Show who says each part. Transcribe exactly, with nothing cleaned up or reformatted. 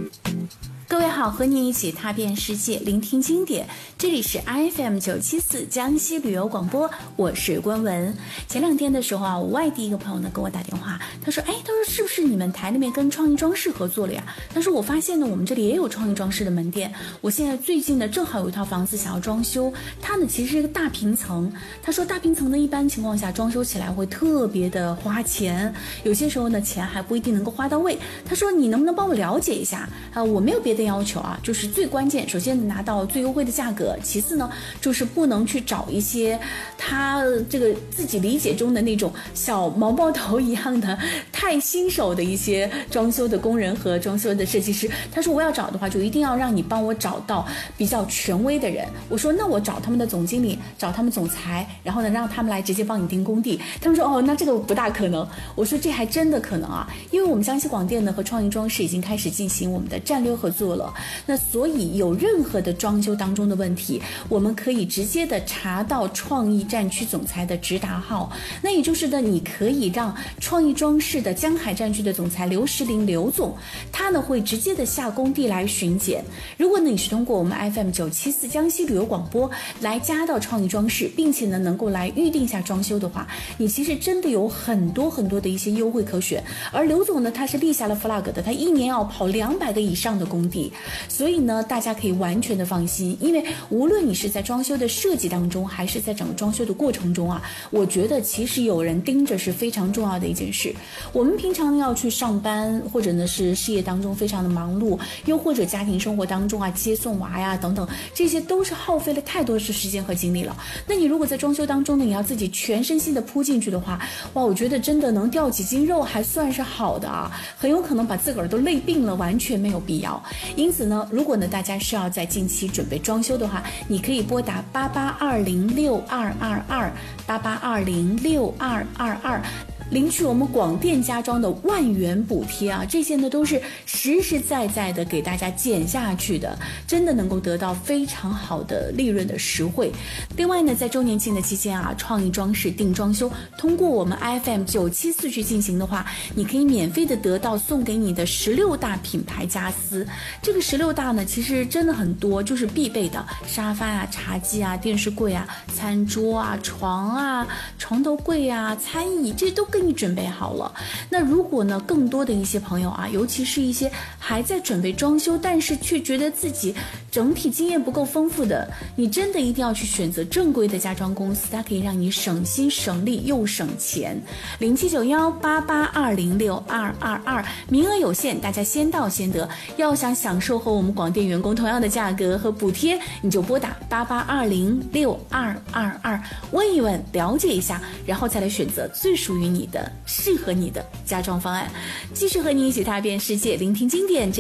Speaker 1: 各位好，和你一起踏遍世界，聆听经典。这里是 I F M 九七四江西旅游广播，我是关文。前两天的时候啊，我外地一个朋友呢跟我打电话，他说，哎，他说是不是你们台那边跟创意装饰合作了呀？他说我发现呢，我们这里也有创意装饰的门店。我现在最近呢，正好有一套房子想要装修，它呢其实是一个大平层。他说大平层呢，一般情况下装修起来会特别的花钱，有些时候呢钱还不一定能够花到位。他说你能不能帮我了解一下？啊，我没有别的要求啊，就是最关键，首先拿到最优惠的价格，其次呢，就是不能去找一些他这个自己理解中的那种小毛毛头一样的太新手的一些装修的工人和装修的设计师。他说我要找的话，就一定要让你帮我找到比较权威的人。我说那我找他们的总经理，找他们总裁，然后呢让他们来直接帮你定工地。他们说哦，那这个不大可能。我说这还真的可能啊，因为我们江西广电呢和创意装饰已经开始进行我们的战略合作了。那所以有任何的装修当中的问题，我们可以直接的查到创意战区总裁的直达号。那也就是呢，你可以让创意装饰的江海战区的总裁刘石林刘总，他呢会直接的下工地来巡检。如果呢你是通过我们 F M 九七四江西旅游广播来加到创意装饰，并且呢能够来预定一下装修的话，你其实真的有很多很多的一些优惠可选。而刘总呢，他是立下了 flag 的，他一年要跑两百个以上的工地。所以呢，大家可以完全的放心，因为无论你是在装修的设计当中，还是在整个装修的过程中啊，我觉得其实有人盯着是非常重要的一件事。我们平常要去上班，或者呢是事业当中非常的忙碌，又或者家庭生活当中啊接送娃呀等等，这些都是耗费了太多的时间和精力了。那你如果在装修当中呢，你要自己全身心的扑进去的话，哇，我觉得真的能掉几斤肉还算是好的啊，很有可能把自个儿都累病了，完全没有必要。因此呢，如果呢大家需要在近期准备装修的话，你可以拨打八八二零六二二二八八二零六二二二。领取我们广电家装的万元补贴啊，这些呢都是实实在在的给大家减下去的，真的能够得到非常好的利润的实惠。另外呢，在周年庆的期间啊，创意装饰定装修通过我们 F M 九七四去进行的话，你可以免费的得到送给你的十六大品牌家私。这个十六大呢，其实真的很多，就是必备的沙发啊、茶几啊、电视柜啊、餐桌啊、床啊、床头柜啊、餐椅，这都给你准备好了。那如果呢更多的一些朋友啊，尤其是一些还在准备装修但是却觉得自己整体经验不够丰富的，你真的一定要去选择正规的家装公司，它可以让你省心省力又省钱。零七九幺八八二零六二二二，名额有限，大家先到先得。要想享受和我们广电员工同样的价格和补贴，你就拨打八八二零六二二二，问一问，了解一下，然后再来选择最属于你的、适合你的家装方案。继续和你一起踏遍世界，聆听经典。